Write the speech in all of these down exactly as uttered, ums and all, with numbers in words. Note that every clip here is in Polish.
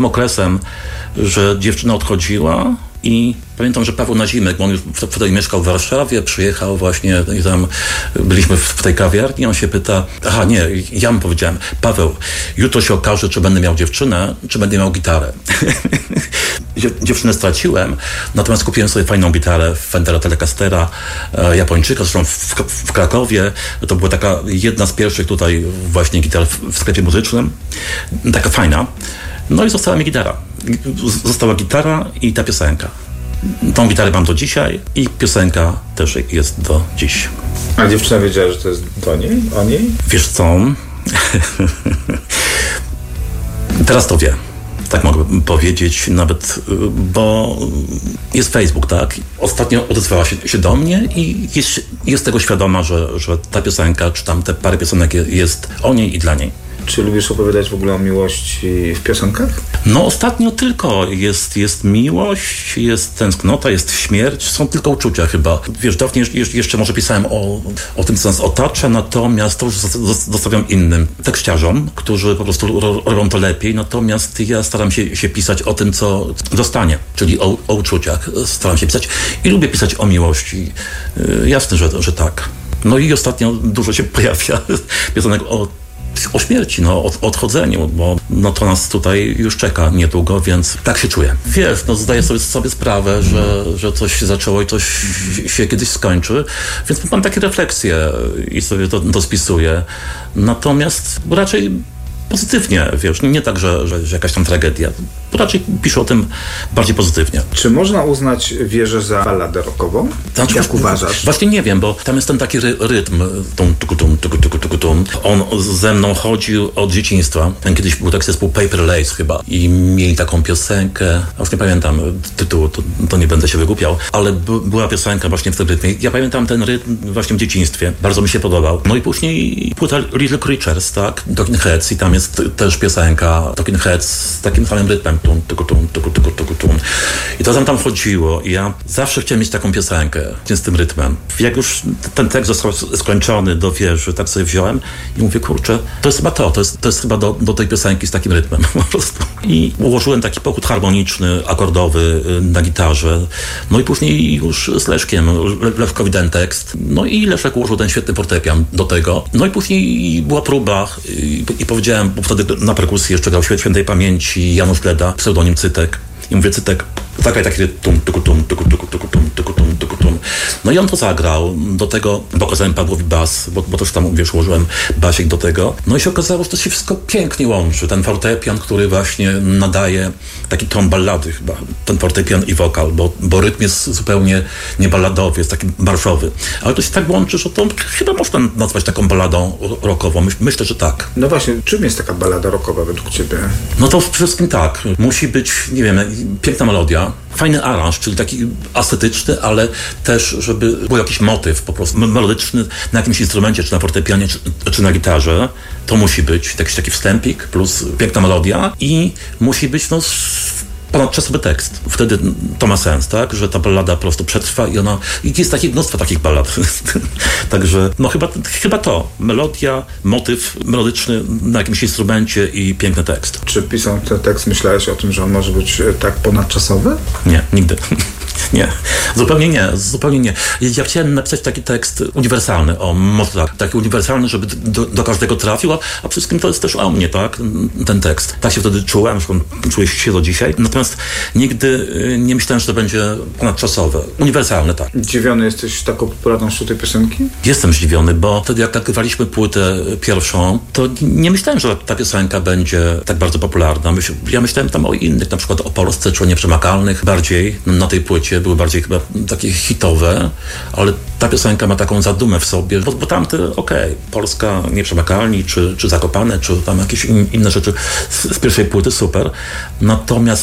okresem, że dziewczyna odchodziła i pamiętam, że Paweł Nazimek, bo on już wtedy mieszkał w Warszawie, przyjechał właśnie i tam byliśmy w tej kawiarni, on się pyta, aha nie, ja mu powiedziałem, Paweł, jutro się okaże, czy będę miał dziewczynę, czy będę miał gitarę. Dziewczynę straciłem, natomiast kupiłem sobie fajną gitarę Fendera Telecastera, e, japończyka, zresztą w, w Krakowie. To była taka jedna z pierwszych tutaj właśnie gitar w, w sklepie muzycznym. Taka fajna. No i została mi gitara. Została gitara i ta piosenka. Tą gitarę mam do dzisiaj i piosenka też jest do dziś. A dziewczyna wiedziała, że to jest do niej? O niej? Wiesz co? Teraz to wie. Tak mogę powiedzieć nawet, bo jest Facebook, tak? Ostatnio odezwała się, się do mnie i jest, jest tego świadoma, że, że ta piosenka, czy tam te parę piosenek jest o niej i dla niej. Czy lubisz opowiadać w ogóle o miłości w piosenkach? No ostatnio tylko jest, jest miłość, jest tęsknota, jest śmierć, są tylko uczucia chyba. Wiesz, dawniej jeszcze może pisałem o, o tym, co nas otacza, natomiast to już zostawiam innym tekściarzom, którzy po prostu robią to lepiej, natomiast ja staram się, się pisać o tym, co zostanie, czyli o, o uczuciach. Staram się pisać i lubię pisać o miłości. Yy, jasne, że, że tak. No i ostatnio dużo się pojawia piosenek o o śmierci, no, o odchodzeniu, bo no, to nas tutaj już czeka niedługo, więc tak się czuję. Wiesz, no, zdaję sobie, sobie sprawę, że, że coś się zaczęło i coś się kiedyś skończy, więc mam takie refleksje i sobie to, to spisuję. Natomiast raczej pozytywnie, wiesz, nie tak, że, że, że jakaś tam tragedia. Raczej piszę o tym bardziej pozytywnie. Czy można uznać Wieżę za balladę rockową? Znaczy, Jak uważasz? Właśnie nie wiem, bo tam jest ten taki ry- rytm, tum, tuku, tum, tuku, tuku, tuku, tum. On ze mną chodził od dzieciństwa. Kiedyś był taki zespół Paper Lace chyba i mieli taką piosenkę, już nie pamiętam tytułu, to, to nie będę się wygłupiał, ale b- była piosenka właśnie w tym rytmie. Ja pamiętam ten rytm właśnie w dzieciństwie, bardzo mi się podobał. No i później płyta Little Creatures, tak, Talking Heads i tam jest też piosenka Talking Heads z takim samym rytmem. Tum, tuku, tum, tuku, tuku, tuku, tum. I to tam tam chodziło i ja zawsze chciałem mieć taką piosenkę z tym rytmem. Jak już ten tekst został skończony do wieży, tak sobie wziąłem i mówię, kurczę, to jest chyba to, to jest, to jest chyba do, do tej piosenki z takim rytmem po prostu. I ułożyłem taki pokód harmoniczny, akordowy na gitarze. No i później już z Leszkiem, Leszkowi ten tekst. No i Leszek ułożył ten świetny fortepian do tego. No i później była próba i, i powiedziałem, bo wtedy na perkusji jeszcze grał świętej pamięci Janusz Leda, pseudonim Cytek. I mówię, Cytek, zagraj taki tum, tuku, tum, tuku, tuku, tuku, tum, tuku, tum, tuku, tum. No i on to zagrał. Do tego pokazałem Pawłowi bas, bo, bo też tam, wiesz, ułożyłem basik do tego. No i się okazało, że to się wszystko pięknie łączy. Ten fortepian, który właśnie nadaje taki ton ballady chyba. Ten fortepian i wokal, bo, bo rytm jest zupełnie nie balladowy, jest taki marszowy. Ale to się tak łączy, że to chyba można nazwać taką balladą rockową. Myś, myślę, że tak. No właśnie, czym jest taka ballada rockowa według ciebie? No to przede wszystkim tak. Musi być, nie wiem, piękna melodia, fajny aranż, czyli taki estetyczny, ale też, żeby był jakiś motyw po prostu melodyczny na jakimś instrumencie, czy na fortepianie, czy, czy na gitarze. To musi być jakiś taki wstępik plus piękna melodia i musi być no ponadczasowy tekst. Wtedy to ma sens, tak? Że ta ballada po prostu przetrwa i ona... I jest takie mnóstwo takich ballad. Także no chyba, chyba to. Melodia, motyw melodyczny na jakimś instrumencie i piękny tekst. Czy pisząc ten tekst myślałeś o tym, że on może być tak ponadczasowy? Nie, nigdy. Nie, zupełnie nie, zupełnie nie. Ja chciałem napisać taki tekst uniwersalny, o, może tak, taki uniwersalny, żeby do, do każdego trafił, a, a wszystkim to jest też o mnie, tak, ten tekst. Tak się wtedy czułem, zresztą czuję się do dzisiaj, natomiast nigdy nie myślałem, że to będzie ponadczasowe. Uniwersalne, tak. Zdziwiony jesteś taką popularnością tej piosenki? Jestem zdziwiony, bo wtedy jak nagrywaliśmy płytę pierwszą, to nie myślałem, że ta piosenka będzie tak bardzo popularna. Myśl, ja myślałem tam o innych, na przykład o Polsce, czy o Nieprzemakalnych, bardziej na tej płycie były bardziej chyba takie hitowe, ale ta piosenka ma taką zadumę w sobie, bo, bo tamte, okej, okay, Polska, Nieprzemakalni, czy, czy Zakopane, czy tam jakieś in, inne rzeczy z, z pierwszej płyty, super. Natomiast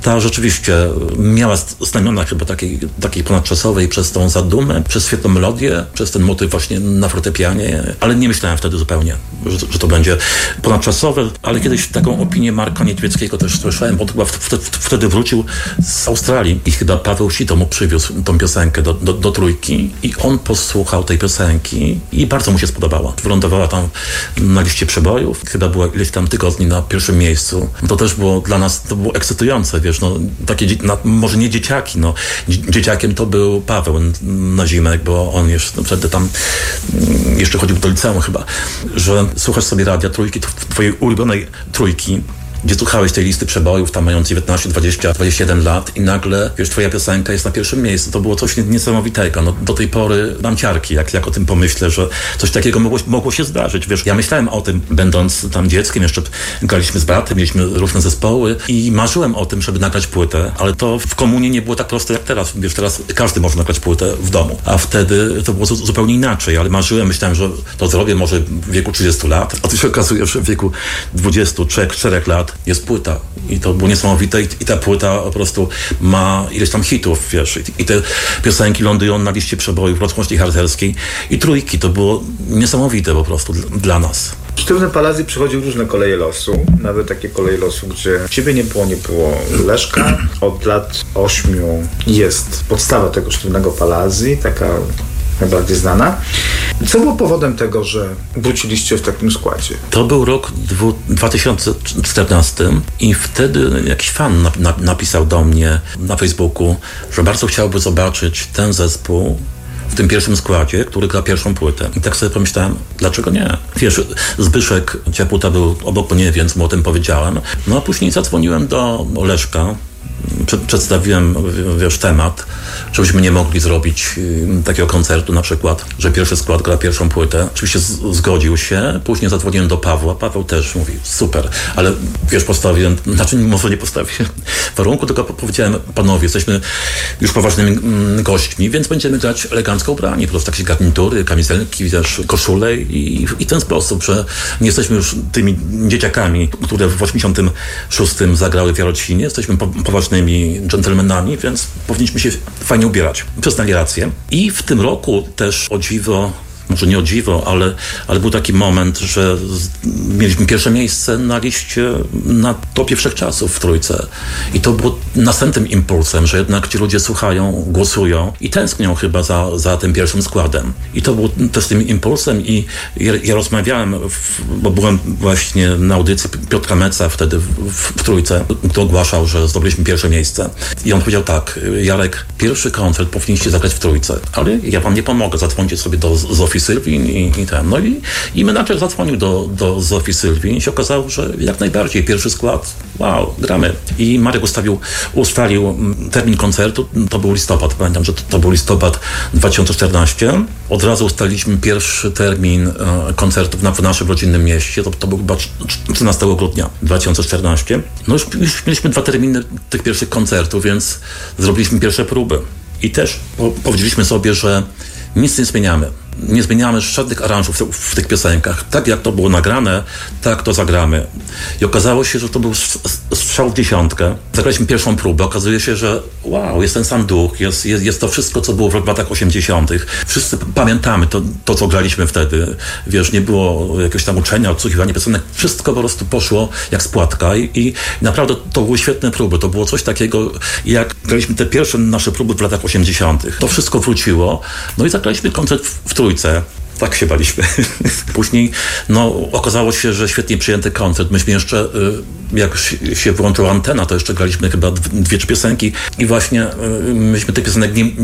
ta rzeczywiście miała znamiona chyba takiej, takiej ponadczasowej przez tą zadumę, przez świetną melodię, przez ten motyw właśnie na fortepianie, ale nie myślałem wtedy zupełnie, że, że to będzie ponadczasowe, ale kiedyś taką opinię Marka Niedźwieckiego też słyszałem, bo chyba wtedy, wtedy wrócił z Australii i chyba Paweł Sito mu przywiózł tą piosenkę do, do, do Trójki i on posłuchał tej piosenki i bardzo mu się spodobała. Wylądowała tam na liście przebojów, chyba była ileś tam tygodni na pierwszym miejscu. To też było dla nas, to było ekscytujące, wiesz, no takie, no, może nie dzieciaki, no dzieciakiem to był Paweł Nazimek, bo on jeszcze wtedy tam jeszcze chodził do liceum chyba, że słuchasz sobie radia Trójki, twojej ulubionej Trójki, gdzie słuchałeś tej listy przebojów, tam mając dziewiętnaście, dwadzieścia, dwadzieścia jeden lat i nagle, wiesz, twoja piosenka jest na pierwszym miejscu. To było coś niesamowitego. No, do tej pory mam ciarki, jak, jak o tym pomyślę, że coś takiego mogło, mogło się zdarzyć. Wiesz, ja myślałem o tym, będąc tam dzieckiem, jeszcze graliśmy z bratem, mieliśmy różne zespoły i marzyłem o tym, żeby nagrać płytę, ale to w komunie nie było tak proste jak teraz. Wiesz, teraz każdy może nagrać płytę w domu, a wtedy to było zupełnie inaczej, ale marzyłem, myślałem, że to zrobię może w wieku trzydziestu lat, a to się okazuje, że w wieku dwudziestu trzech, czterech lat jest płyta i to było niesamowite i, i ta płyta po prostu ma ileś tam hitów, wiesz, i, i te piosenki lądują na liście przebojów rozgłośni harcerskiej i Trójki, to było niesamowite po prostu dla, dla nas. Sztywny Palazzi przechodził różne koleje losu, nawet takie koleje losu, gdzie ciebie nie było, nie było Leszka. Od lat ośmiu jest podstawa tego Sztywnego Palazzi, taka najbardziej znana. Co było powodem tego, że wróciliście w takim składzie? To był rok dwa tysiące czternasty i wtedy jakiś fan na, na, napisał do mnie na Facebooku, że bardzo chciałby zobaczyć ten zespół w tym pierwszym składzie, który gra pierwszą płytę. I tak sobie pomyślałem, dlaczego nie? Wiesz, Zbyszek Ciaputa był obok mnie, więc mu o tym powiedziałem. No a później zadzwoniłem do Leszka, przedstawiłem, wiesz, temat, żebyśmy nie mogli zrobić takiego koncertu na przykład, że pierwszy skład gra pierwszą płytę. Oczywiście z- zgodził się, później zadzwoniłem do Pawła, Paweł też mówi, super, ale wiesz, postawiłem, znaczy może nie postawiłem warunku, tylko powiedziałem, panowie, jesteśmy już poważnymi mm, gośćmi, więc będziemy grać elegancko ubrani, po prostu takie garnitury, kamizelki, wiesz, koszule i, i w ten sposób, że nie jesteśmy już tymi dzieciakami, które w osiemdziesiątym szóstym zagrały w Jarocinie, jesteśmy po, poważnymi dżentelmenami, więc powinniśmy się fajnie ubierać. Przyznali rację. I w tym roku też o dziwo, może nie o dziwo, ale, ale był taki moment, że z, mieliśmy pierwsze miejsce na liście, na topie wszechczasów w Trójce. I to było następnym impulsem, że jednak ci ludzie słuchają, głosują i tęsknią chyba za, za tym pierwszym składem. I to był też tym impulsem i ja, ja rozmawiałem, w, bo byłem właśnie na audycji Piotra Meca wtedy w, w, w Trójce, kto ogłaszał, że zdobyliśmy pierwsze miejsce. I on powiedział tak, Jarek, pierwszy koncert powinniście zagrać w Trójce, ale ja wam nie pomogę, zadzwońcie sobie do Zofii Sylwin i, i ten. No i, i menadżer zadzwonił do, do Zofii Sylwin i się okazało, że jak najbardziej pierwszy skład, wow, gramy. I Marek ustawił, ustalił termin koncertu, to był listopad, pamiętam, że to, to był listopad dwa tysiące czternasty. Od razu ustaliliśmy pierwszy termin e, koncertów na, w naszym rodzinnym mieście, to, to był chyba trzynastego grudnia dwa tysiące czternasty. No już, już mieliśmy dwa terminy tych pierwszych koncertów, więc zrobiliśmy pierwsze próby. I też po, powiedzieliśmy sobie, że nic nie zmieniamy. Nie zmieniamy żadnych aranżów w, w tych piosenkach. Tak jak to było nagrane, tak to zagramy. I okazało się, że to był strzał w dziesiątkę. Zagraliśmy pierwszą próbę. Okazuje się, że wow, jest ten sam duch, jest, jest, jest to wszystko, co było w latach osiemdziesiątych. Wszyscy pamiętamy to, to, co graliśmy wtedy. Wiesz, nie było jakiegoś tam uczenia, odsłuchiwania piosenek. Wszystko po prostu poszło jak z płatka. I, i naprawdę to były świetne próby. To było coś takiego, jak graliśmy te pierwsze nasze próby w latach osiemdziesiątych. To wszystko wróciło. No i zagraliśmy koncert w, w Trójce. Tak się baliśmy. Później no, okazało się, że świetnie przyjęty koncert. Myśmy jeszcze, jak się wyłączyła antena, to jeszcze graliśmy chyba dwie, trzy piosenki i właśnie myśmy tych piosenek nie,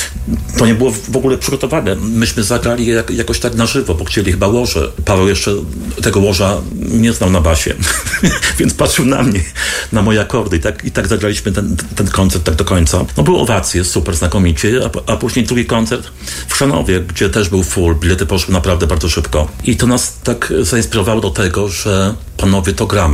to nie było w ogóle przygotowane. Myśmy zagrali jak, jakoś tak na żywo, bo chcieli chyba łoże. Paweł jeszcze tego łoża nie znał na basie, więc patrzył na mnie, na moje akordy i tak, i tak zagraliśmy ten, ten koncert tak do końca. No były owacje, super, znakomicie, a, a później drugi koncert w Chrzanowie, gdzie też był full, bilety poszły naprawdę bardzo szybko. I to nas tak zainspirowało do tego, że panowie, to gramy.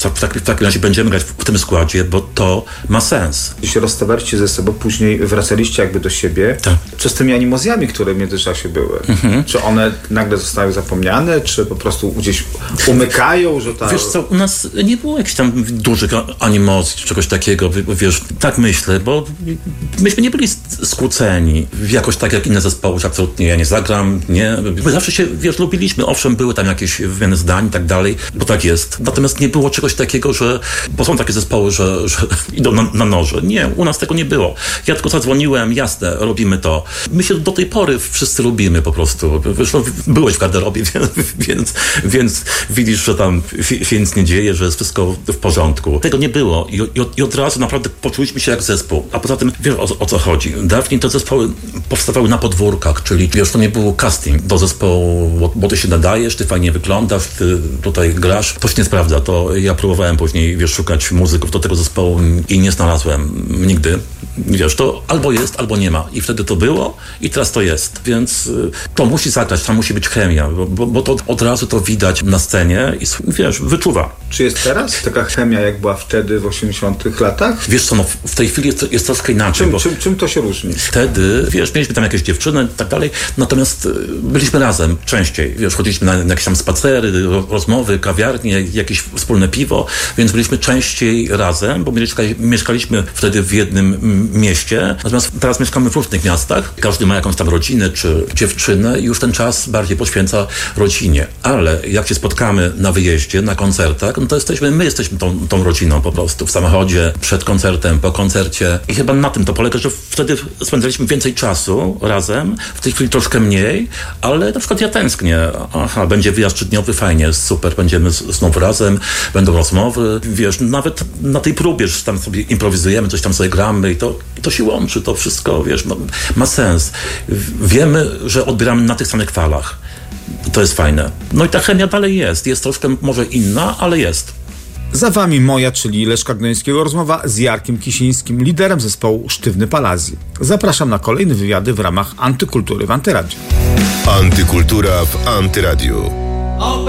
w, tak, w takim razie będziemy grać w tym składzie, bo to ma sens. Gdy się rozstawaliście ze sobą, później wracaliście jakby do siebie. Tak. Co z tymi animozjami, które w międzyczasie były? Mhm. Czy one nagle zostały zapomniane, czy po prostu gdzieś umykają, że ta... Wiesz co, u nas nie było jakichś tam dużych animozji, czy czegoś takiego, wiesz, tak myślę, bo myśmy nie byli skłóceni jakoś tak jak inne zespoły, że absolutnie ja nie zagram, nie. My zawsze się, wiesz, lubiliśmy, owszem, były tam jakieś wymiany zdań i tak dalej, bo tak jest. Natomiast nie było czegoś takiego, że, bo są takie zespoły, że, że idą na, na noże. Nie, u nas tego nie było. Ja tylko zadzwoniłem, jasne, robimy to. My się do tej pory wszyscy lubimy po prostu. Wiesz, no, byłeś w garderobie, więc, więc widzisz, że tam się nic nie dzieje, że jest wszystko w porządku. Tego nie było i, i, i od razu naprawdę poczuliśmy się jak zespół. A poza tym, wiesz o, o co chodzi. Dawniej te zespoły powstawały na podwórkach, czyli wiesz, to nie był casting do zespołu, bo, bo ty się nadajesz, ty fajnie wyglądasz, ty tutaj grasz. To się nie sprawdza. To ja próbowałem później, wiesz, szukać muzyków do tego zespołu i nie znalazłem nigdy. Wiesz, to albo jest, albo nie ma. I wtedy to było i teraz to jest. Więc to musi zagrać, tam musi być chemia, bo, bo to od razu to widać na scenie i wiesz, wyczuwa. Czy jest teraz taka chemia, jak była wtedy w osiemdziesiątych latach? Wiesz co, no w tej chwili jest, jest troszkę inaczej. Czym, bo czym, czym to się różni? Wtedy, wiesz, mieliśmy tam jakieś dziewczyny i tak dalej, natomiast byliśmy razem częściej. Wiesz, chodziliśmy na jakieś tam spacery, rozmowy, kawiarnie, jakieś wspólne piwo, więc byliśmy częściej razem, bo mieszkali, mieszkaliśmy wtedy w jednym mieście, natomiast teraz mieszkamy w różnych miastach. Każdy ma jakąś tam rodzinę czy dziewczynę i już ten czas bardziej poświęca rodzinie. Ale jak się spotkamy na wyjeździe, na koncertach, no to jesteśmy, my jesteśmy tą, tą rodziną po prostu. W samochodzie, przed koncertem, po koncercie. I chyba na tym to polega, że wtedy spędzaliśmy więcej czasu razem, w tej chwili troszkę mniej, ale na przykład ja tęsknię. Aha, będzie wyjazd trzydniowy, fajnie, super, będziemy znowu razem, będą rozmowy, wiesz, nawet na tej próbie, że tam sobie improwizujemy, coś tam sobie gramy i to, i to się łączy, to wszystko, wiesz, ma, ma sens. Wiemy, że odbieramy na tych samych falach. To jest fajne. No i ta chemia dalej jest. Jest troszkę może inna, ale jest. Za wami moja, czyli Leszka Gnońskiego, rozmowa z Jarkiem Kisińskim, liderem zespołu Sztywny Palazzi. Zapraszam na kolejne wywiady w ramach Antykultury w Antyradiu. Antykultura w Antyradiu.